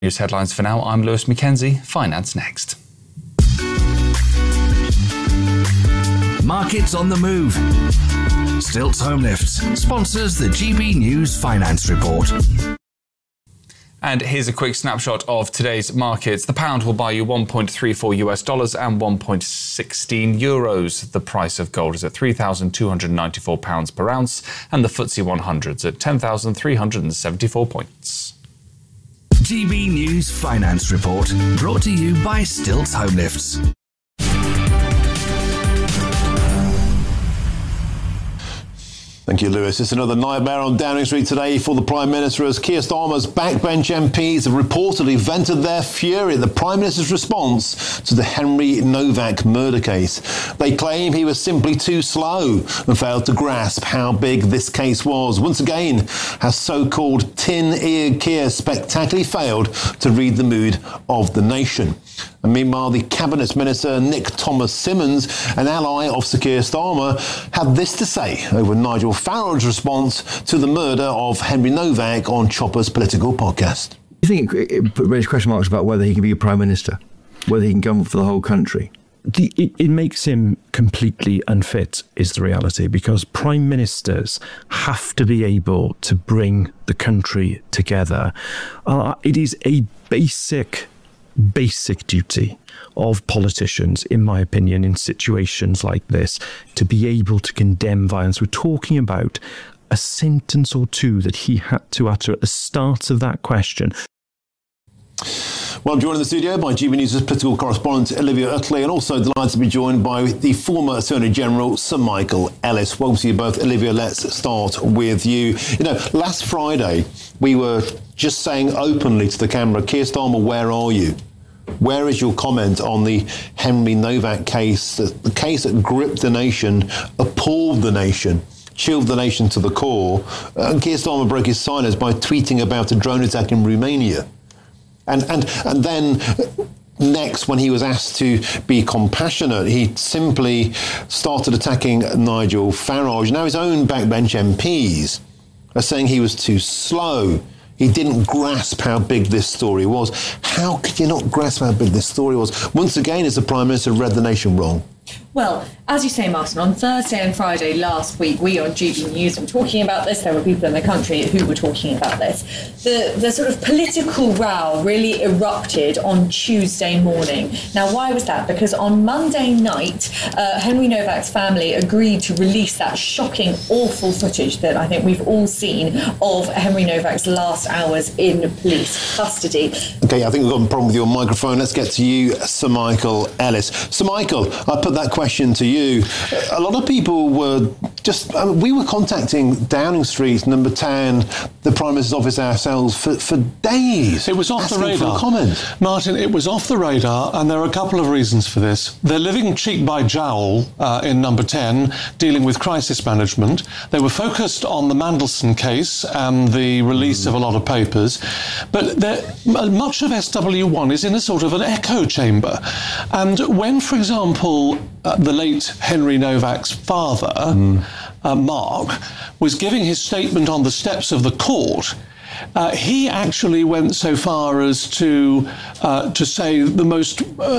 News headlines for now. I'm Lewis Mackenzie. Finance next. Markets on the move. Stilts Home Lifts sponsors the GB News Finance Report. And here's a quick snapshot of today's markets. The pound will buy you $1.34 and 1.16 euros. The price of gold is at £3,294 per ounce, and the FTSE 100's at 10,374 points. GB News Finance Report, brought to you by Stilts Home Lifts. Thank you, Lewis. It's another nightmare on Downing Street today for the Prime Minister as Keir Starmer's backbench MPs have reportedly vented their fury at the Prime Minister's response to the Henry Novak murder case. They claim he was simply too slow and failed to grasp how big this case was. Once again, has so-called tin-eared Keir spectacularly failed to read the mood of the nation. And meanwhile, the Cabinet Minister, Nick Thomas-Symonds, an ally of Sir Keir Starmer, had this to say over Nigel Farage's response to the murder of Henry Novak on Chopper's Political podcast. I think it raises question marks about whether he can be a Prime Minister, whether he can govern for the whole country. It makes him completely unfit, is the reality, because prime ministers have to be able to bring the country together. It is a basic duty of politicians, in my opinion, in situations like this, to be able to condemn violence. We're talking about a sentence or two that he had to utter at the start of that question. Well, I'm joined in the studio by GB News' political correspondent Olivia Utley, and also delighted to be joined by the former Attorney General, Sir Michael Ellis. Welcome to you both. Olivia, let's start with you. You know, last Friday, we were just saying openly to the camera, Keir Starmer, where are you? Where is your comment on the Henry Novak case, the case that gripped the nation, appalled the nation, chilled the nation to the core? And Keir Starmer broke his silence by tweeting about a drone attack in Romania. And then next, when he was asked to be compassionate, he simply started attacking Nigel Farage. Now his own backbench MPs are saying he was too slow. He didn't grasp how big this story was. How could you not grasp how big this story was? Once again, has the Prime Minister read the nation wrong? Well, as you say, Martin, on Thursday and Friday last week, we on GB News were talking about this. There were people in the country who were talking about this. The sort of political row really erupted on Tuesday morning. Now, why was that? Because on Monday night, Henry Novak's family agreed to release that shocking, awful footage that I think we've all seen of Henry Novak's last hours in police custody. OK, I think we've got a problem with your microphone. Let's get to you, Sir Michael Ellis. Sir Michael, I put that question to you. A lot of people were we were contacting Downing Street, Number 10, the Prime Minister's office ourselves for days. It was off the radar. For a comment. Martin, it was off the radar, and there are a couple of reasons for this. They're living cheek by jowl in Number 10, dealing with crisis management. They were focused on the Mandelson case and the release of a lot of papers, but much of SW1 is in a sort of an echo chamber. And when, for example, the late Henry Novak's father, Mark, was giving his statement on the steps of the court, he actually went so far as to say the most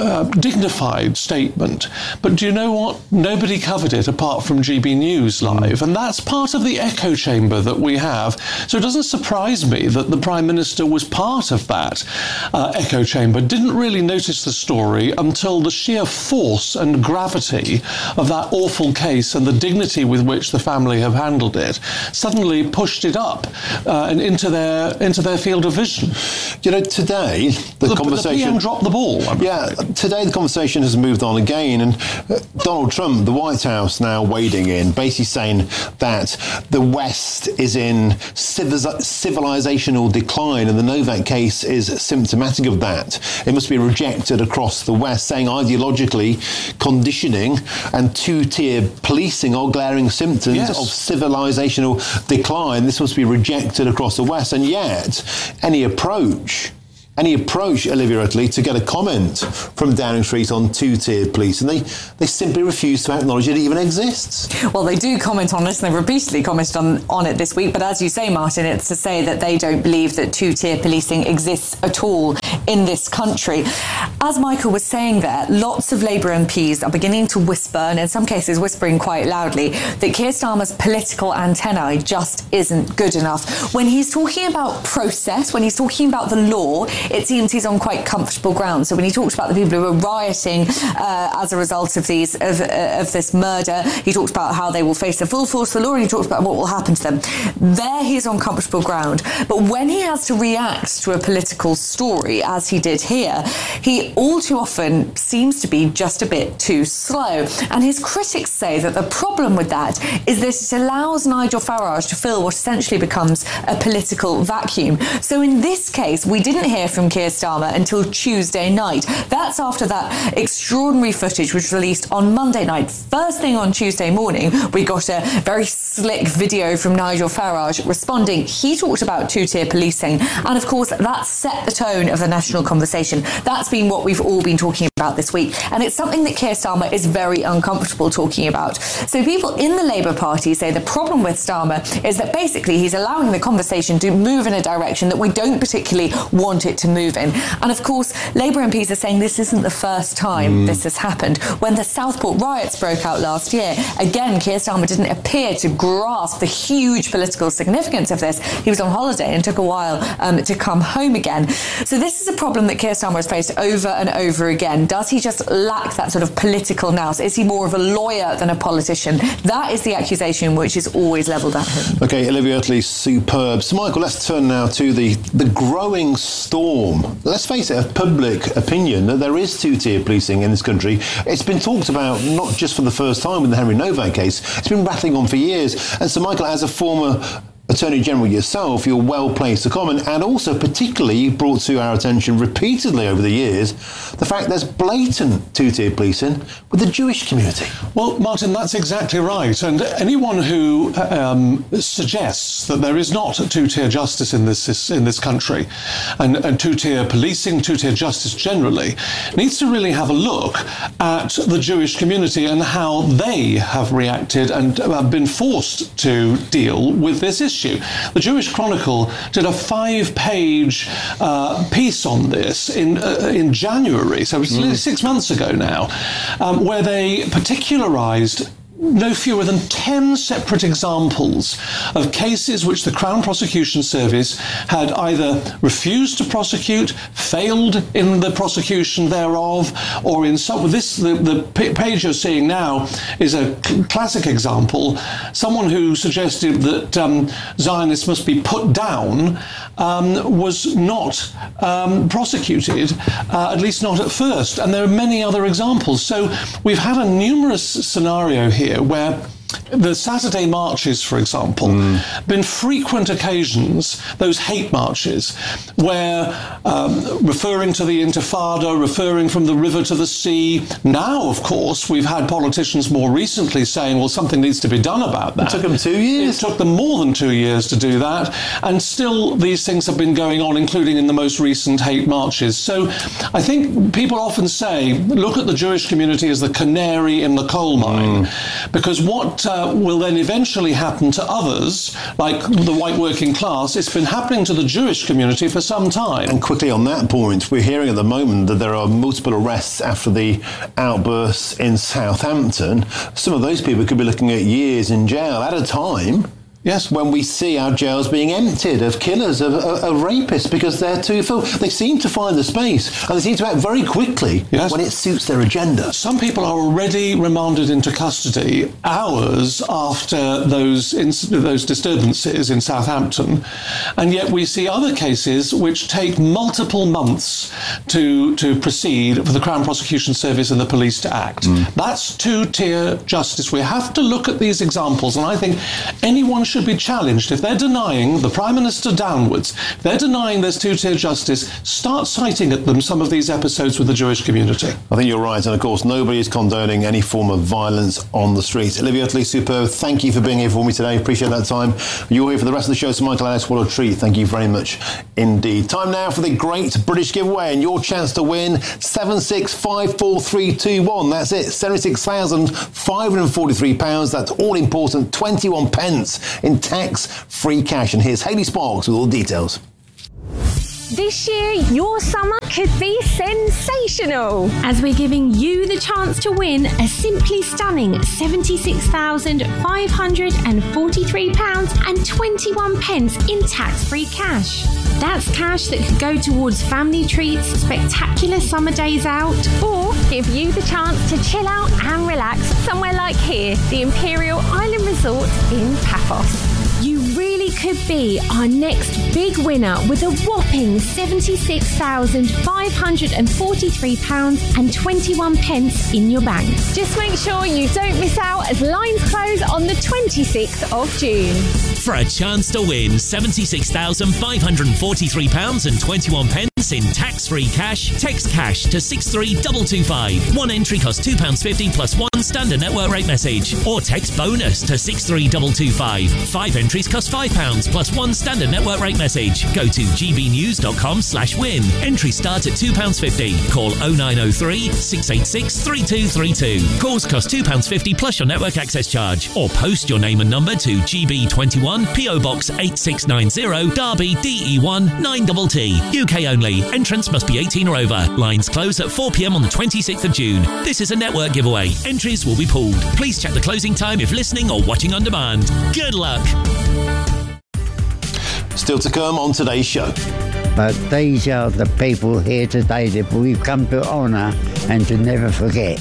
dignified statement. But do you know what? Nobody covered it apart from GB News Live. And that's part of the echo chamber that we have. So it doesn't surprise me that the Prime Minister was part of that echo chamber, didn't really notice the story until the sheer force and gravity of that awful case and the dignity with which the family have handled it suddenly pushed it up and into their field of vision. You know, today the conversation... The PM dropped the ball. Today the conversation has moved on again, and Donald Trump, the White House, now wading in, basically saying that the West is in civilizational decline, and the Novak case is symptomatic of that. It must be rejected across the West, saying ideologically conditioning and two-tier policing are glaring symptoms of civilizational decline. This must be rejected across the West, and yet any approach and he approached Olivia Utley to get a comment from Downing Street on two-tiered policing. They simply refuse to acknowledge it even exists. Well, they do comment on this, and they've repeatedly commented on it this week, but as you say, Martin, it's to say that they don't believe that two-tier policing exists at all in this country. As Michael was saying there, lots of Labour MPs are beginning to whisper, and in some cases whispering quite loudly, that Keir Starmer's political antennae just isn't good enough. When he's talking about process, when he's talking about the law, it seems he's on quite comfortable ground. So when he talks about the people who are rioting as a result of this murder, he talks about how they will face the full force of the law, and he talks about what will happen to them. There he's on comfortable ground. But when he has to react to a political story, as he did here, he all too often seems to be just a bit too slow. And his critics say that the problem with that is that it allows Nigel Farage to fill what essentially becomes a political vacuum. So in this case, we didn't hear from Keir Starmer until Tuesday night. That's after that extraordinary footage was released on Monday night. First thing on Tuesday morning, we got a very slick video from Nigel Farage responding. He talked about two-tier policing, and of course that set the tone of the national conversation. That's been what we've all been talking about this week, and it's something that Keir Starmer is very uncomfortable talking about. So people in the Labour Party say the problem with Starmer is that basically he's allowing the conversation to move in a direction that we don't particularly want it to move in. And of course, Labour MPs are saying this isn't the first time this has happened. When the Southport riots broke out last year, again, Keir Starmer didn't appear to grasp the huge political significance of this. He was on holiday and took a while to come home again. So this is a problem that Keir Starmer has faced over and over again. Does he just lack that sort of political nous? Is he more of a lawyer than a politician? That is the accusation which is always levelled at him. OK, Olivia Utley's superb. So, Michael, let's turn now to the growing storm. Let's face it, of public opinion that there is two-tier policing in this country. It's been talked about not just for the first time with the Henry Novak case. It's been rattling on for years. And so, Michael, as a former Attorney General yourself, you're well placed to comment, and also particularly brought to our attention repeatedly over the years the fact there's blatant two-tier policing with the Jewish community. Well, Martin, that's exactly right. And anyone who suggests that there is not a two-tier justice in this country, and two-tier policing, two-tier justice generally, needs to really have a look at the Jewish community and how they have reacted and been forced to deal with this issue. The Jewish Chronicle did a 5-page piece on this in January, so it's 6 months ago now, where they particularised no fewer than 10 separate examples of cases which the Crown Prosecution Service had either refused to prosecute, failed in the prosecution thereof, or in some... The page you're seeing now is a classic example. Someone who suggested that Zionists must be put down was not prosecuted, at least not at first. And there are many other examples. So we've had a numerous scenario here where the Saturday marches, for example, been frequent occasions, those hate marches, where referring to the Intifada, referring from the river to the sea. Now, of course, we've had politicians more recently saying, well, something needs to be done about that. It took them 2 years. It took them more than 2 years to do that. And still, these things have been going on, including in the most recent hate marches. So I think people often say, look at the Jewish community as the canary in the coal mine, because what will then eventually happen to others, like the white working class, it's been happening to the Jewish community for some time. And quickly on that point, we're hearing at the moment that there are multiple arrests after the outbursts in Southampton. Some of those people could be looking at years in jail at a time. Yes, when we see our jails being emptied of killers, of rapists, because they're too full. They seem to find the space, and they seem to act very quickly when it suits their agenda. Some people are already remanded into custody hours after those disturbances in Southampton, and yet we see other cases which take multiple months to proceed for the Crown Prosecution Service and the police to act. That's two-tier justice. We have to look at these examples, and I think anyone should be challenged. If they're denying the Prime Minister downwards, if they're denying there's two-tier justice, start citing at them some of these episodes with the Jewish community. I think you're right, and of course nobody is condoning any form of violence on the streets. Olivia Utley, superb. Thank you for being here for me today. Appreciate that time. You're here for the rest of the show, so Michael Ellis, what a treat. Thank you very much indeed. Time now for the Great British Giveaway and your chance to win 76,54321. That's it, £76,543. That's all important, 21 pence in tax-free cash. And here's Hayley Sparks with all the details. This year, your summer could be sensational, as we're giving you the chance to win a simply stunning £76,543.21 in tax-free cash. That's cash that could go towards family treats, spectacular summer days out, or give you the chance to chill out and relax somewhere like here, the Imperial Island Resort in Paphos. You really could be our next big winner with a whopping £76,543.21 in your bank. Just make sure you don't miss out as lines close on the 26th of June. For a chance to win £76,543.21 in tax-free cash, text cash to 63225. One entry costs £2.50 plus one standard network rate message. Or text bonus to 63225. 5 entries cost £5 plus one standard network rate message. Go to gbnews.com/win. Entry start at £2.50. Call 0903 686 3232. Calls cost £2.50 plus your network access charge. Or post your name and number to GB21 PO Box 8690 Derby DE1 9TT. UK only. Entrance must be 18 or over. Lines close at 4 p.m. on the 26th of June. This is a network giveaway. Entries will be pulled. Please check the closing time if listening or watching on demand. Good luck. Still to come on today's show. But these are the people here today that we've come to honour and to never forget.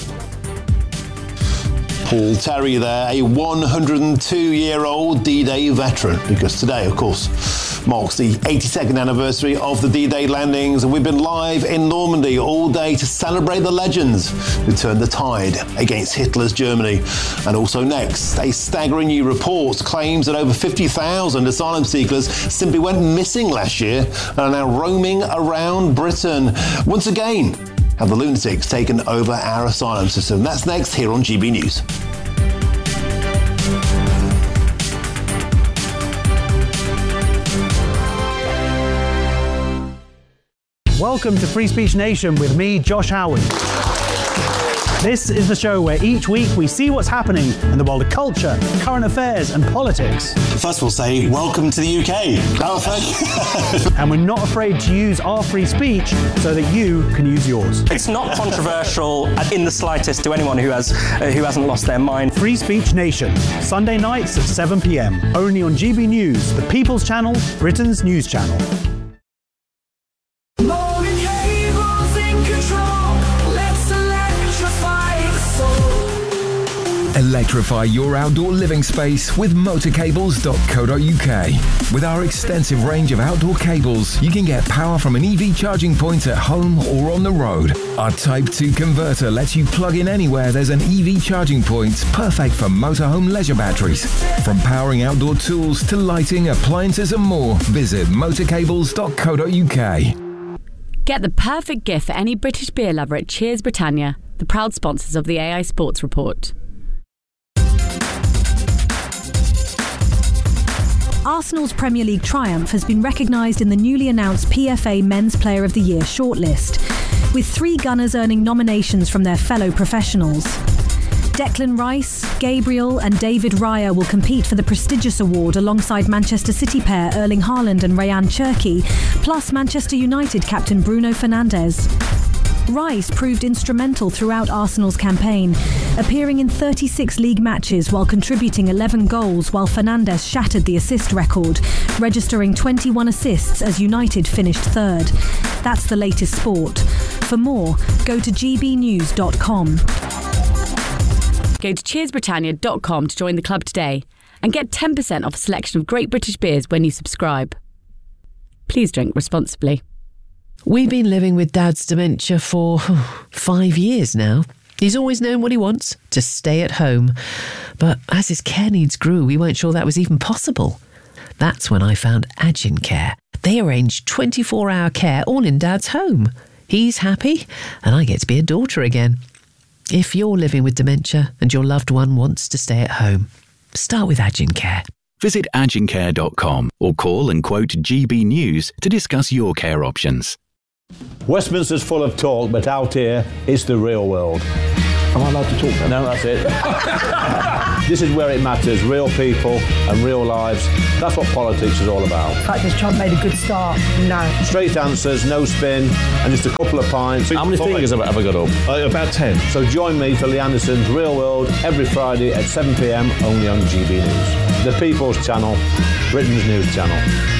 Paul Terry there, a 102-year-old D-Day veteran, because today, of course, marks the 82nd anniversary of the D-Day landings, and we've been live in Normandy all day to celebrate the legends who turned the tide against Hitler's Germany. And also next, a staggering new report claims that over 50,000 asylum seekers simply went missing last year and are now roaming around Britain. Once again, have the lunatics taken over our asylum system? That's next here on GB News. Welcome to Free Speech Nation with me, Josh Howard. This is the show where each week we see what's happening in the world of culture, current affairs and politics. First we'll say, welcome to the UK. Oh, thank you. And we're not afraid to use our free speech so that you can use yours. It's not controversial in the slightest to anyone who hasn't lost their mind. Free Speech Nation, Sunday nights at 7 p.m. Only on GB News, the People's Channel, Britain's news channel. Electrify your outdoor living space with motorcables.co.uk. With our extensive range of outdoor cables, you can get power from an EV charging point at home or on the road. Our Type 2 converter lets you plug in anywhere there's an EV charging point, perfect for motorhome leisure batteries. From powering outdoor tools to lighting, appliances and more, visit motorcables.co.uk. Get the perfect gift for any British beer lover at Cheers Britannia, the proud sponsors of the AI Sports Report. Arsenal's Premier League triumph has been recognised in the newly announced PFA Men's Player of the Year shortlist, with 3 Gunners earning nominations from their fellow professionals. Declan Rice, Gabriel and David Raya will compete for the prestigious award alongside Manchester City pair Erling Haaland and Rayan Cherki, plus Manchester United captain Bruno Fernandes. Rice proved instrumental throughout Arsenal's campaign, appearing in 36 league matches while contributing 11 goals, while Fernandes shattered the assist record, registering 21 assists as United finished third. That's the latest sport. For more, go to gbnews.com. Go to cheersbritannia.com to join the club today and get 10% off a selection of great British beers when you subscribe. Please drink responsibly. We've been living with Dad's dementia for 5 years now. He's always known what he wants, to stay at home. But as his care needs grew, we weren't sure that was even possible. That's when I found Agincare. They arranged 24-hour care all in Dad's home. He's happy, and I get to be a daughter again. If you're living with dementia and your loved one wants to stay at home, start with Agincare. Visit agincare.com or call and quote GB News to discuss your care options. Westminster's full of talk, but out here, it's the real world. Am I allowed to talk now? No, that's it. This is where it matters, real people and real lives. That's what politics is all about. In fact, has Trump made a good start? No. Straight answers, no spin, and just a couple of pints. How many fingers have I got up? About 10. So join me for Lee Anderson's Real World every Friday at 7 p.m, only on GB News. The People's Channel, Britain's news channel.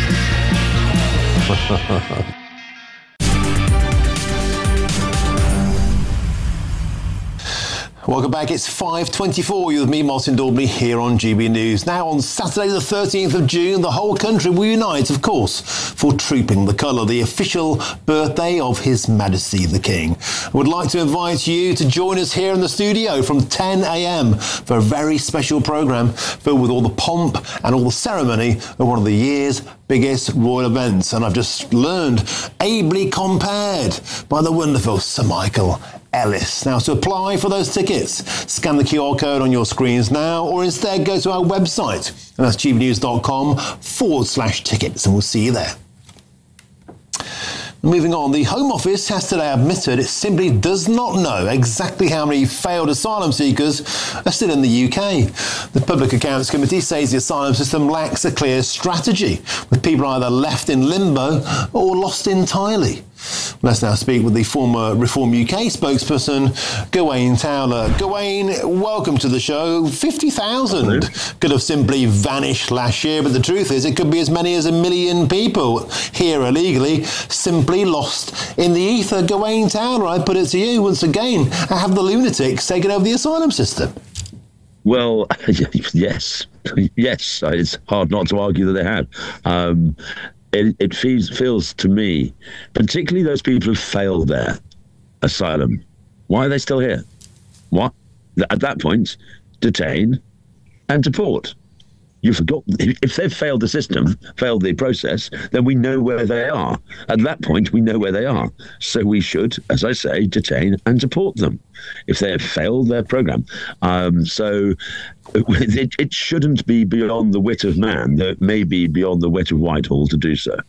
Welcome back. It's 5:24. You're with me, Martin Daubney, here on GB News. Now, on Saturday, the 13th of June, the whole country will unite, of course, for Trooping the Colour, the official birthday of His Majesty the King. I would like to invite you to join us here in the studio from 10 a.m. for a very special programme filled with all the pomp and all the ceremony of one of the year's biggest royal events. And I've just learned, ably compared by the wonderful Sir Michael Ellis. Now, to apply for those tickets, scan the QR code on your screens now, or instead go to our website, and that's gbnews.com/tickets, and we'll see you there. Moving on, the Home Office has today admitted it simply does not know exactly how many failed asylum seekers are still in the UK. The Public Accounts Committee says the asylum system lacks a clear strategy, with people either left in limbo or lost entirely. Let's now speak with the former Reform UK spokesperson, Gawain Towler. Gawain, welcome to the show. 50,000 could have simply vanished last year, but the truth is it could be as many as 1 million people here illegally, simply lost in the ether. Gawain Towler, I put it to you once again, have the lunatics taken over the asylum system? Well, yes. Yes, it's hard not to argue that they have. It feels to me, particularly those people who failed their asylum, why are they still here? What? At that point, detain and deport. You forgot, if they've failed the system, failed the process, then we know where they are. At that point, we know where they are. So we should, as I say, detain and deport them if they have failed their programme. So it shouldn't be beyond the wit of man, though it may be beyond the wit of Whitehall to do so.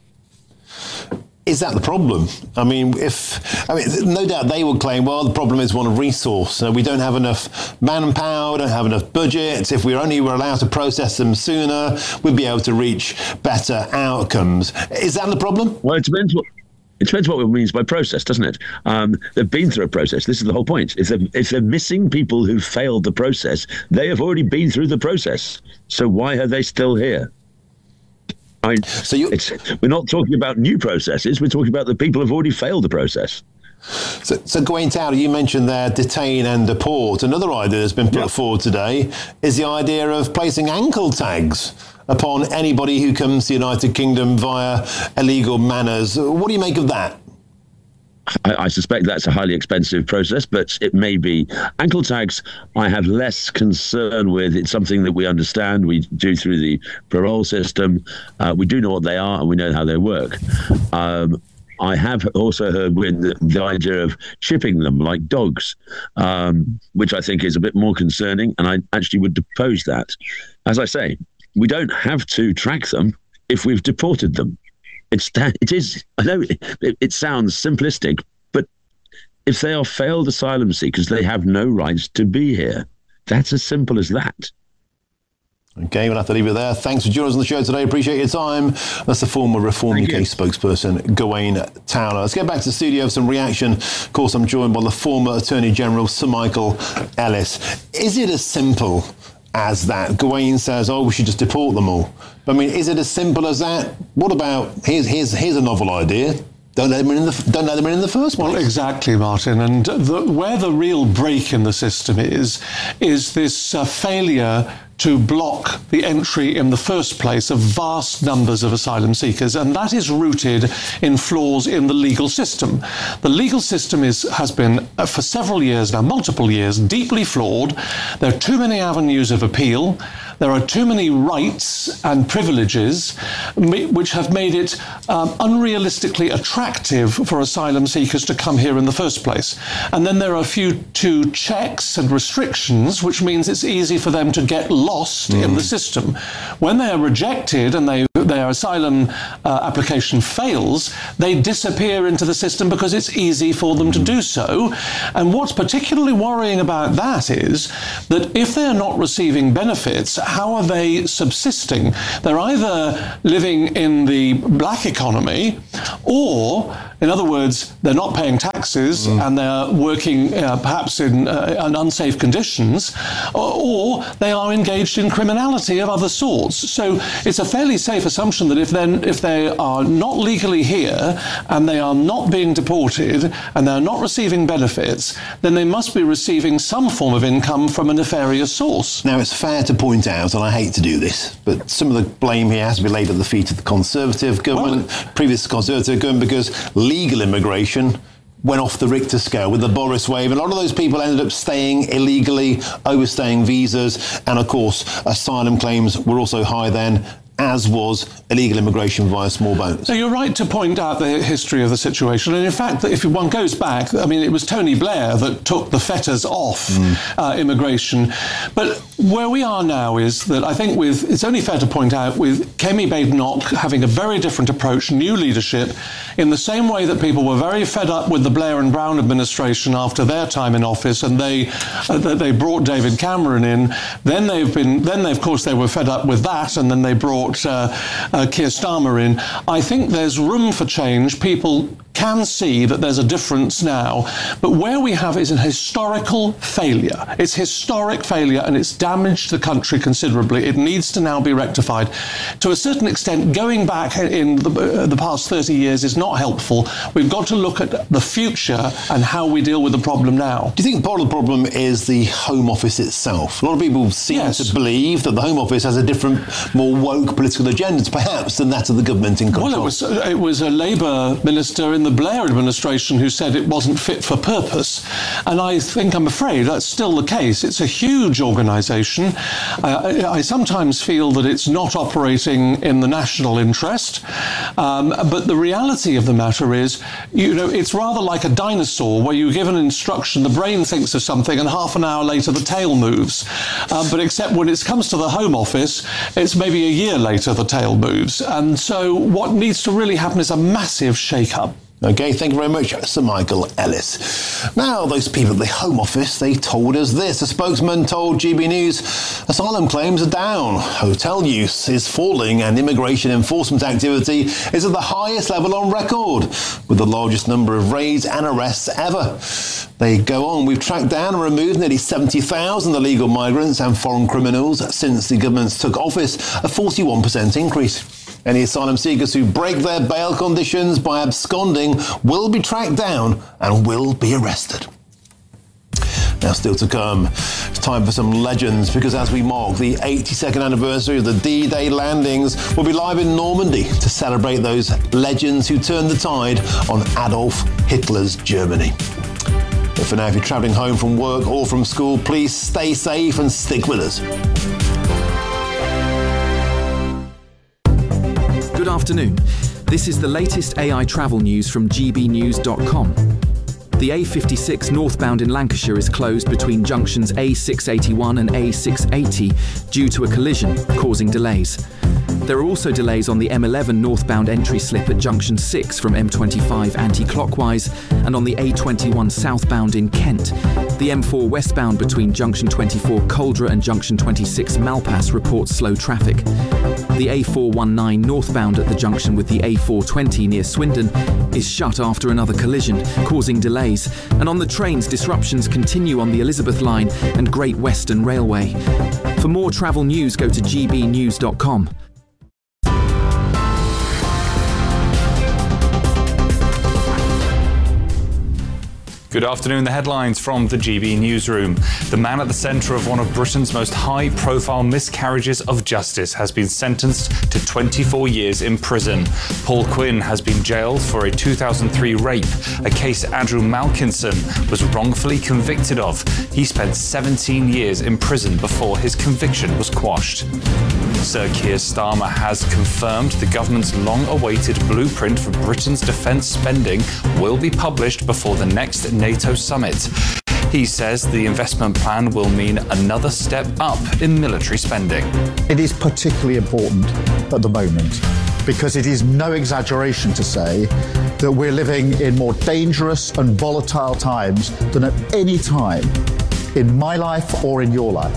Is that the problem? I mean, no doubt they would claim, well, the problem is one of resource. We don't have enough manpower, don't have enough budget. If we only were allowed to process them sooner, we'd be able to reach better outcomes. Is that the problem? Well, it depends what it means by process, doesn't it? They've been through a process. This is the whole point. If they're missing people who failed the process, they have already been through the process. So why are they still here? We're not talking about new processes. We're talking about the people who've already failed the process. So Gawain Towler, you mentioned there detain and deport. Another idea that's been put forward today is the idea of placing ankle tags upon anybody who comes to the United Kingdom via illegal manners. What do you make of that? I suspect that's a highly expensive process, but it may be. Ankle tags, I have less concern with. It's something that we understand. We do through the parole system. We do know what they are and we know how they work. I have also heard with the idea of shipping them like dogs, which I think is a bit more concerning, and I actually would oppose that. As I say, we don't have to track them if we've deported them. It is. I know it sounds simplistic, but if they are failed asylum seekers, they have no rights to be here. That's as simple as that. Okay, we'll have to leave it there. Thanks for joining us on the show today. Appreciate your time. That's the former Reform UK spokesperson, Gawain Towler. Let's get back to the studio for some reaction. Of course, I'm joined by the former Attorney General, Sir Michael Ellis. Is it as simple as that? Gawain says, we should just deport them all. But I mean, is it as simple as that? What about, here's a novel idea. Don't let them in in the first place. Well, exactly, Martin. And where the real break in the system is this failure to block the entry in the first place of vast numbers of asylum seekers, and that is rooted in flaws in the legal system. The legal system has been, for several years now, multiple years, deeply flawed. There are too many avenues of appeal. There are too many rights and privileges which have made it unrealistically attractive for asylum seekers to come here in the first place. And then there are too checks and restrictions, which means it's easy for them to get lost in the system. When they are rejected and their asylum application fails, they disappear into the system because it's easy for them to do so. And what's particularly worrying about that is that if they're not receiving benefits, how are they subsisting? They're either living in the black economy, or, in other words, they're not paying taxes and they're working perhaps in unsafe conditions, or they are engaged in criminality of other sorts. So it's a fairly safe assumption that if they are not legally here and they are not being deported and they're not receiving benefits, then they must be receiving some form of income from a nefarious source. Now, it's fair to point out, and I hate to do this, but some of the blame here has to be laid at the feet of the Conservative government, previous Conservative government, because legal immigration went off the Richter scale with the Boris wave. A lot of those people ended up staying illegally, overstaying visas, and of course, asylum claims were also high then, as was illegal immigration via small boats. So you're right to point out the history of the situation. And in fact, if one goes back, I mean, it was Tony Blair that took the fetters off immigration. But where we are now is that I think it's only fair to point out with Kemi Badenoch having a very different approach, new leadership, in the same way that people were very fed up with the Blair and Brown administration after their time in office, and they brought David Cameron in. Then of course they were fed up with that, and then they brought Keir Starmer in. I think there's room for change. People can see that there's a difference now. But where we have is an historical failure. It's historic failure, and it's damaged the country considerably. It needs to now be rectified. To a certain extent, going back in the past 30 years is not helpful. We've got to look at the future and how we deal with the problem now. Do you think part of the problem is the Home Office itself? A lot of people seem to believe that the Home Office has a different, more woke political agenda, perhaps, than that of the government in control. Well, it was a Labour minister in the Blair administration who said it wasn't fit for purpose. And I'm afraid that's still the case. It's a huge organisation. I sometimes feel that it's not operating in the national interest. But the reality of the matter is, it's rather like a dinosaur where you give an instruction, the brain thinks of something, and half an hour later the tail moves. But except when it comes to the Home Office, it's maybe a year later the tail moves. And so what needs to really happen is a massive shake-up. Okay, thank you very much, Sir Michael Ellis. Now, those people at the Home Office, they told us this. A spokesman told GB News asylum claims are down, hotel use is falling, and immigration enforcement activity is at the highest level on record, with the largest number of raids and arrests ever. They go on, we've tracked down and removed nearly 70,000 illegal migrants and foreign criminals since the government took office, a 41% increase. Any asylum seekers who break their bail conditions by absconding will be tracked down and will be arrested. Now, still to come, it's time for some legends, because as we mark the 82nd anniversary of the D-Day landings, we'll be live in Normandy to celebrate those legends who turned the tide on Adolf Hitler's Germany. But for now, if you're travelling home from work or from school, please stay safe and stick with us. Good afternoon. This is the latest AI travel news from gbnews.com. The A56 northbound in Lancashire is closed between junctions A681 and A680 due to a collision, causing delays. There are also delays on the M11 northbound entry slip at junction 6 from M25 anti-clockwise, and on the A21 southbound in Kent. The M4 westbound between junction 24 Coldra and junction 26 Malpass reports slow traffic. The A419 northbound at the junction with the A420 near Swindon is shut after another collision, causing delays. And on the trains, disruptions continue on the Elizabeth Line and Great Western Railway. For more travel news, go to gbnews.com. Good afternoon. The headlines from the GB Newsroom. The man at the centre of one of Britain's most high-profile miscarriages of justice has been sentenced to 24 years in prison. Paul Quinn has been jailed for a 2003 rape, a case Andrew Malkinson was wrongfully convicted of. He spent 17 years in prison before his conviction was quashed. Sir Keir Starmer has confirmed the government's long-awaited blueprint for Britain's defence spending will be published before the next NATO summit. He says the investment plan will mean another step up in military spending. It is particularly important at the moment because it is no exaggeration to say that we're living in more dangerous and volatile times than at any time in my life or in your life.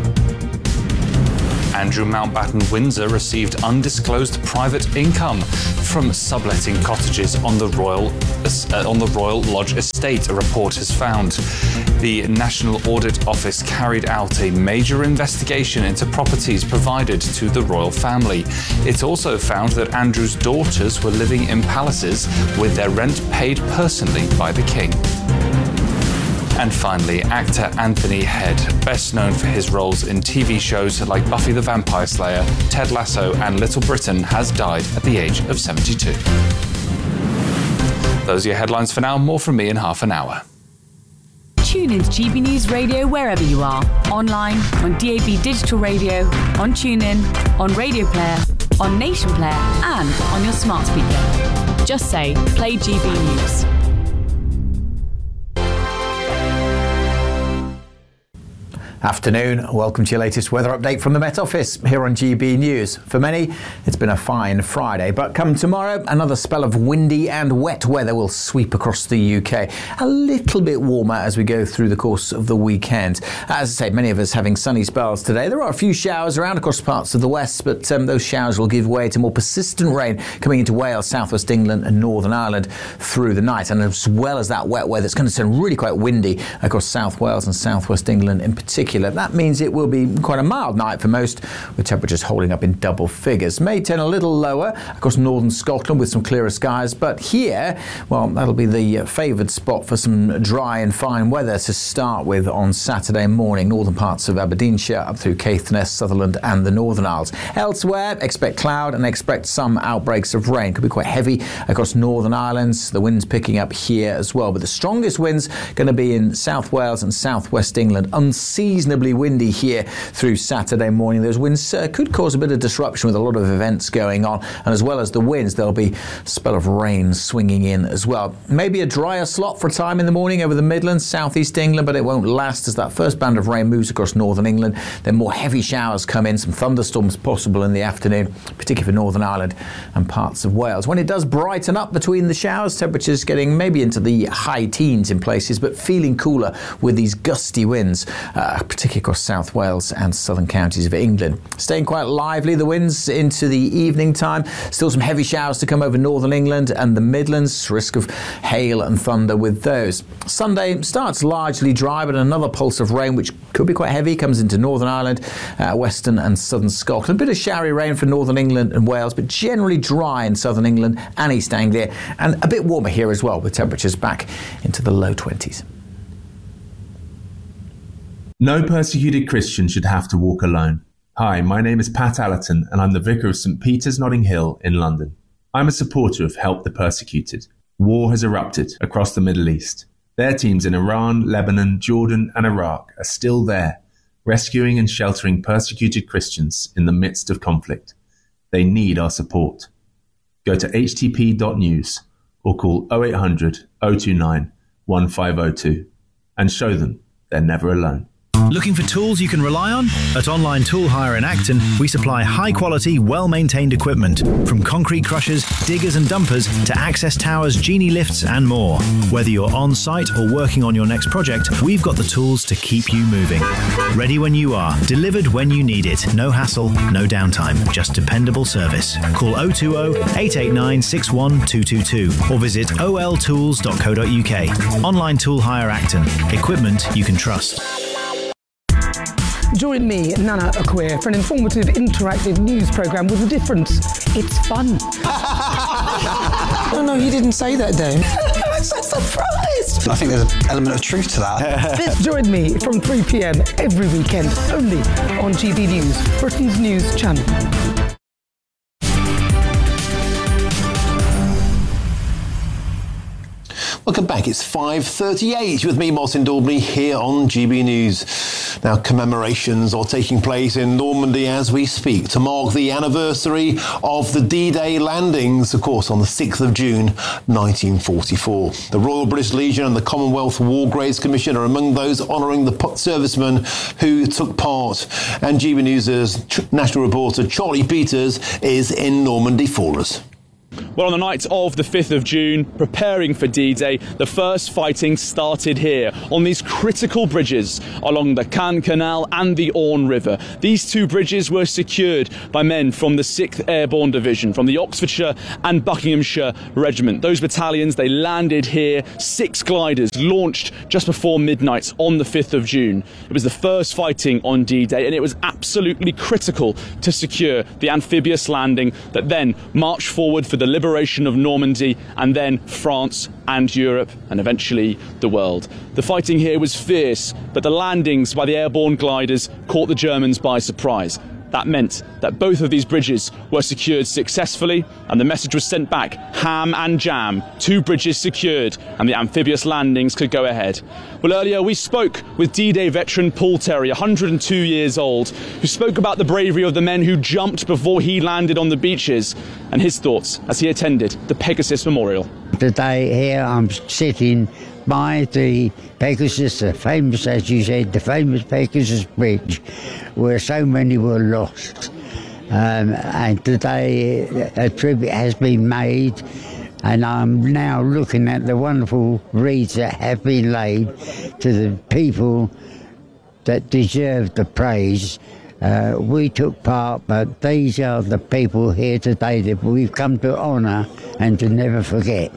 Andrew Mountbatten Windsor received undisclosed private income from subletting cottages on the Royal Lodge estate, a report has found. The National Audit Office carried out a major investigation into properties provided to the royal family. It also found that Andrew's daughters were living in palaces with their rent paid personally by the king. And finally, actor Anthony Head, best known for his roles in TV shows like Buffy the Vampire Slayer, Ted Lasso and Little Britain, has died at the age of 72. Those are your headlines for now. More from me in half an hour. Tune in to GB News Radio wherever you are. Online, on DAB Digital Radio, on TuneIn, on Radio Player, on Nation Player and on your smart speaker. Just say, play GB News. Afternoon, welcome to your latest weather update from the Met Office here on GB News. For many, it's been a fine Friday, but come tomorrow, another spell of windy and wet weather will sweep across the UK. A little bit warmer as we go through the course of the weekend. As I say, many of us having sunny spells today. There are a few showers around across parts of the west, but those showers will give way to more persistent rain coming into Wales, southwest England and Northern Ireland through the night. And as well as that wet weather, it's going to turn really quite windy across South Wales and southwest England in particular. That means it will be quite a mild night for most, with temperatures holding up in double figures. May turn a little lower across northern Scotland with some clearer skies, but here, well, that'll be the favoured spot for some dry and fine weather to start with on Saturday morning. Northern parts of Aberdeenshire up through Caithness, Sutherland and the Northern Isles. Elsewhere, expect cloud and expect some outbreaks of rain. Could be quite heavy across Northern Ireland. The wind's picking up here as well, but the strongest winds going to be in South Wales and southwest England. Unseasonably windy here through Saturday morning. Those winds could cause a bit of disruption with a lot of events going on, and as well as the winds, there'll be a spell of rain swinging in as well. Maybe a drier slot for a time in the morning over the Midlands, southeast England, but it won't last as that first band of rain moves across northern England. Then more heavy showers come in, some thunderstorms possible in the afternoon, particularly for Northern Ireland and parts of Wales. When it does brighten up between the showers, temperatures getting maybe into the high teens in places, but feeling cooler with these gusty winds, particularly across South Wales and southern counties of England. Staying quite lively, the winds into the evening time. Still some heavy showers to come over northern England and the Midlands. Risk of hail and thunder with those. Sunday starts largely dry, but another pulse of rain, which could be quite heavy, comes into Northern Ireland, western and southern Scotland. A bit of showery rain for northern England and Wales, but generally dry in southern England and East Anglia, and a bit warmer here as well, with temperatures back into the low 20s. No persecuted Christian should have to walk alone. Hi, my name is Pat Allerton and I'm the Vicar of St Peter's Notting Hill in London. I'm a supporter of Help the Persecuted. War has erupted across the Middle East. Their teams in Iran, Lebanon, Jordan and Iraq are still there, rescuing and sheltering persecuted Christians in the midst of conflict. They need our support. Go to htp.news or call 0800 029 1502 and show them they're never alone. Looking for tools you can rely on? At Online Tool Hire in Acton, we supply high-quality, well-maintained equipment, from concrete crushers, diggers and dumpers to access towers, genie lifts and more. Whether you're on-site or working on your next project, we've got the tools to keep you moving. Ready when you are, delivered when you need it. No hassle, no downtime, just dependable service. Call 020 889 61222 or visit oltools.co.uk. Online Tool Hire Acton. Equipment you can trust. Join me, Nana Akweer, for an informative, interactive news programme with a difference. It's fun. No, you didn't say that, Dave. I'm so surprised. I think there's an element of truth to that. Join me from 3 p.m. every weekend, only on GB News, Britain's news channel. Welcome back. It's 5:38 with me, Martin Daubney, here on GB News. Now, commemorations are taking place in Normandy as we speak to mark the anniversary of the D-Day landings, of course, on the 6th of June, 1944. The Royal British Legion and the Commonwealth War Graves Commission are among those honouring the servicemen who took part. And GB News' national reporter Charlie Peters is in Normandy for us. Well, on the night of the 5th of June, preparing for D-Day, the first fighting started here on these critical bridges along the Caen Canal and the Orne River. These two bridges were secured by men from the 6th Airborne Division, from the Oxfordshire and Buckinghamshire Regiment. Those battalions, they landed here, 6 gliders launched just before midnight on the 5th of June. It was the first fighting on D-Day, and it was absolutely critical to secure the amphibious landing that then marched forward for the liberation of Normandy and then France and Europe and eventually the world. The fighting here was fierce, but the landings by the airborne gliders caught the Germans by surprise. That meant that both of these bridges were secured successfully, and the message was sent back, ham and jam, 2 bridges secured, and the amphibious landings could go ahead. Well, earlier we spoke with D-Day veteran Paul Terry, 102 years old, who spoke about the bravery of the men who jumped before he landed on the beaches, and his thoughts as he attended the Pegasus Memorial. Today here I'm sitting by the Pegasus, the famous, as you said, the famous Pegasus Bridge, where so many were lost. And today a tribute has been made, and I'm now looking at the wonderful wreaths that have been laid to the people that deserve the praise. We took part, but these are the people here today that we've come to honour and to never forget.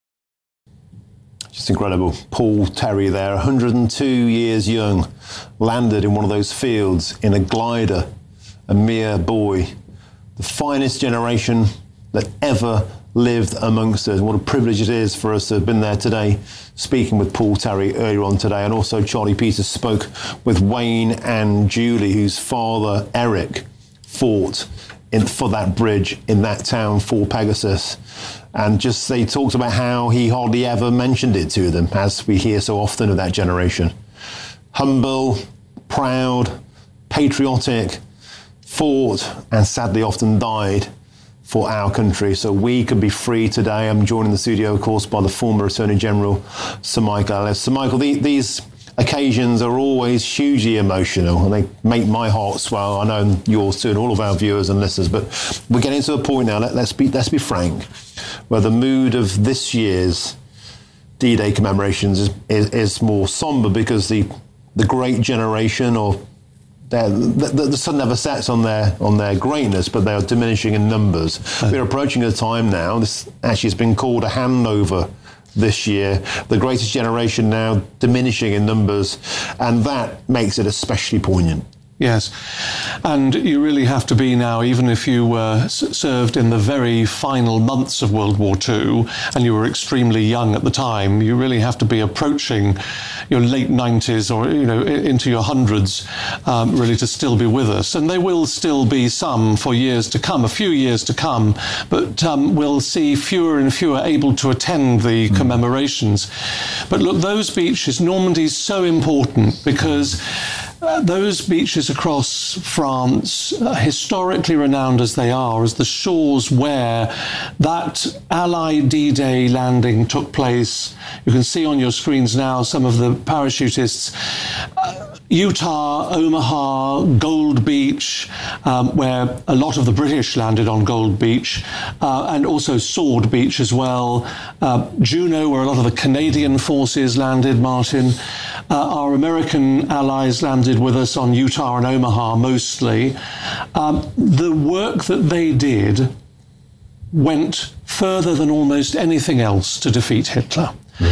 Just incredible. Paul Terry there, 102 years young, landed in one of those fields in a glider, a mere boy. The finest generation that ever lived amongst us. What a privilege it is for us to have been there today, speaking with Paul Terry earlier on today. And also Charlie Peters spoke with Wayne and Julie, whose father, Eric, fought for that bridge in that town for Pegasus. And just they talked about how he hardly ever mentioned it to them, as we hear so often of that generation. Humble, proud, patriotic, fought and sadly often died for our country. So we could be free today. I'm joined in the studio, of course, by the former Attorney General, Sir Michael Ellis. Sir Michael, these occasions are always hugely emotional and they make my heart swell. I know yours too, and all of our viewers and listeners, but we're getting to a point now, let's be frank, where the mood of this year's D-Day commemorations is more sombre because the great generation, or the sun never sets on their greatness, but they are diminishing in numbers. We're approaching a time now, this actually has been called a handover this year, the greatest generation now diminishing in numbers, and that makes it especially poignant. Yes, and you really have to be now, even if you were served in the very final months of World War II and you were extremely young at the time, you really have to be approaching your late 90s or into your hundreds really to still be with us. And there will still be some for years to come, a few years to come, but we'll see fewer and fewer able to attend the commemorations. But look, those beaches, Normandy's so important because those beaches across France, historically renowned as they are, as the shores where that Allied D-Day landing took place. You can see on your screens now some of the parachutists. Utah, Omaha, Gold Beach, where a lot of the British landed on Gold Beach, and also Sword Beach as well. Juneau, where a lot of the Canadian forces landed, Martin. Our American allies landed with us on Utah and Omaha mostly. The work that they did went further than almost anything else to defeat Hitler.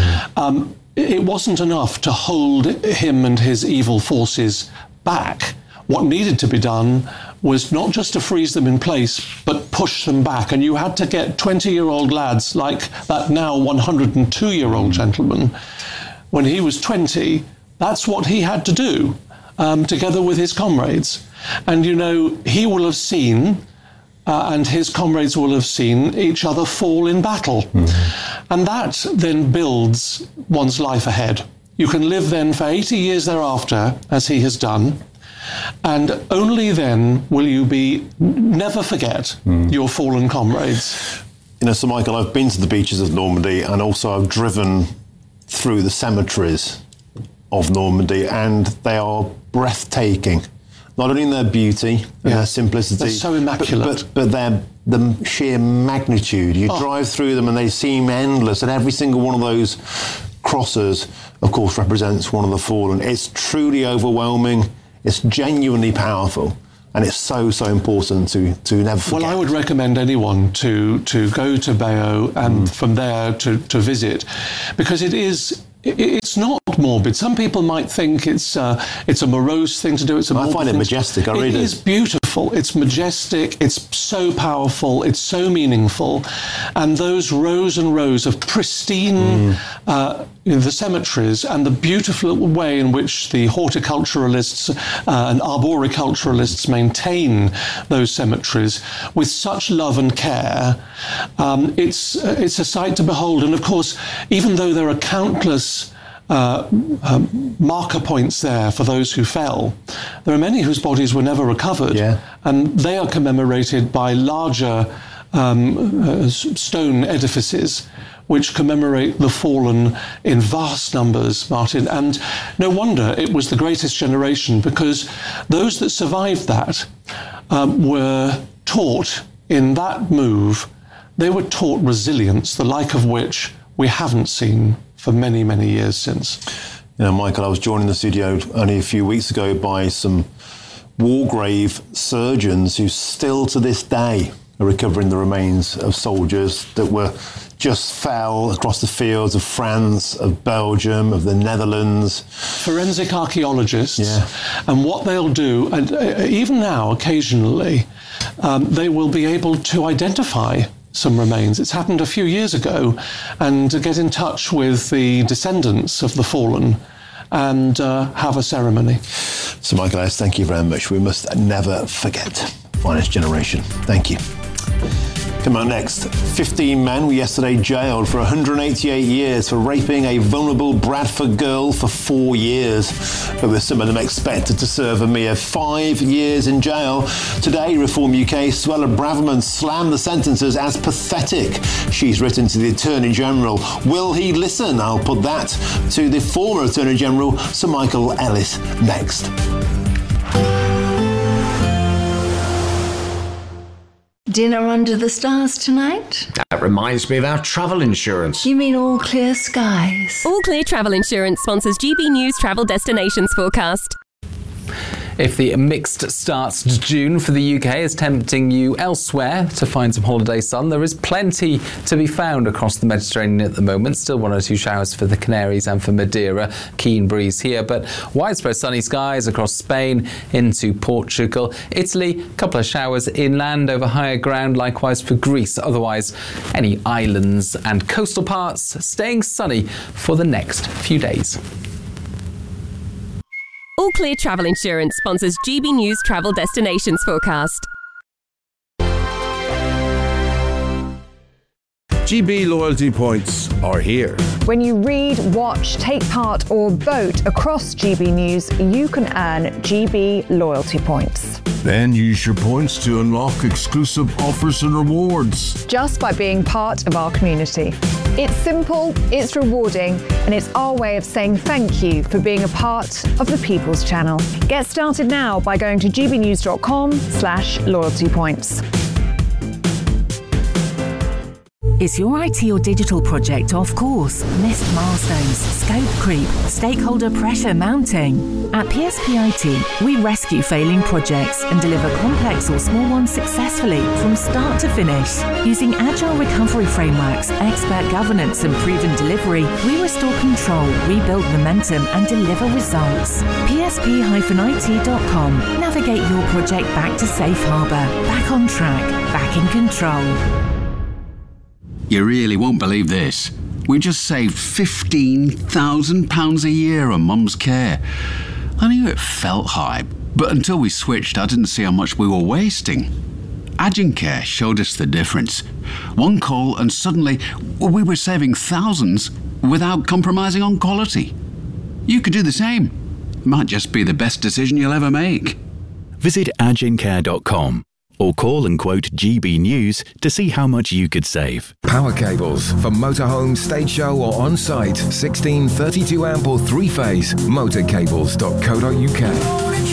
It wasn't enough to hold him and his evil forces back. What needed to be done was not just to freeze them in place, but push them back. And you had to get 20-year-old lads like that now 102-year-old gentleman when he was 20, that's what he had to do, together with his comrades. And, you know, he will have seen, and his comrades will have seen each other fall in battle. And that then builds one's life ahead. You can live then for 80 years thereafter, as he has done, and only then will you never forget your fallen comrades. You know, Sir Michael, I've been to the beaches of Normandy, and also I've driven through the cemeteries of Normandy, and they are breathtaking. Not only in their beauty and their simplicity, they're so immaculate, but the sheer magnitude. You drive through them and they seem endless, and every single one of those crosses, of course, represents one of the fallen. It's truly overwhelming. It's genuinely powerful. And it's so, so important to never forget. Well, I would recommend anyone to go to Bayeux and from there to visit, because it's not morbid. Some people might think it's a morose thing to do. I find it majestic. It is beautiful. It's majestic. It's so powerful. It's so meaningful. And those rows and rows of pristine the cemeteries, and the beautiful way in which the horticulturalists and arboriculturalists maintain those cemeteries with such love and care, it's a sight to behold. And of course, even though there are countless marker points there for those who fell, there are many whose bodies were never recovered, and they are commemorated by larger stone edifices which commemorate the fallen in vast numbers, Martin. And no wonder it was the greatest generation, because those that survived that were taught in that move, they were taught resilience, the like of which we haven't seen for many, many years since. You know, Michael, I was joined in the studio only a few weeks ago by some war grave surgeons who still to this day are recovering the remains of soldiers that were just fell across the fields of France, of Belgium, of the Netherlands. Forensic archaeologists. And what they'll do, and even now, occasionally, they will be able to identify some remains. It's happened a few years ago, and to get in touch with the descendants of the fallen and have a ceremony. So, Michael Ellis, thank you very much. We must never forget Finest Generation. Thank you. Come on, next. 15 men were yesterday jailed for 188 years for raping a vulnerable Bradford girl for 4 years. But with some of them expected to serve a mere 5 years in jail. Today, Reform UK, Suella Braverman slammed the sentences as pathetic. She's written to the Attorney General. Will he listen? I'll put that to the former Attorney General, Sir Michael Ellis, next. Dinner under the stars tonight? That reminds me of our travel insurance. You mean All Clear Skies? All Clear Travel Insurance sponsors GB News Travel Destinations Forecast. If the mixed start to June for the UK is tempting you elsewhere to find some holiday sun, there is plenty to be found across the Mediterranean at the moment. Still 1 or 2 showers for the Canaries and for Madeira. Keen breeze here, but widespread sunny skies across Spain into Portugal. Italy, a couple of showers inland over higher ground, likewise for Greece. Otherwise, any islands and coastal parts staying sunny for the next few days. All Clear Travel Insurance sponsors GB News Travel Destinations Forecast. GB loyalty points are here. When you read, watch, take part or vote across GB News, you can earn GB loyalty points. Then use your points to unlock exclusive offers and rewards. Just by being part of our community. It's simple, it's rewarding, and it's our way of saying thank you for being a part of the People's Channel. Get started now by going to gbnews.com/loyalty points. Is your IT or digital project off course? Missed milestones, scope creep, stakeholder pressure mounting? At PSP IT, we rescue failing projects and deliver complex or small ones successfully from start to finish. Using agile recovery frameworks, expert governance and proven delivery, we restore control, rebuild momentum and deliver results. PSP-IT.com. Navigate your project back to safe harbour, back on track, back in control. You really won't believe this. We just saved £15,000 a year on Mum's care. I knew it felt high, but until we switched, I didn't see how much we were wasting. Agencare showed us the difference. One call and suddenly we were saving thousands without compromising on quality. You could do the same. Might just be the best decision you'll ever make. Visit agencare.com or call and quote GB News to see how much you could save. Power cables for motorhome, stage show or on-site. 16, 32 amp or 3-phase. Motorcables.co.uk.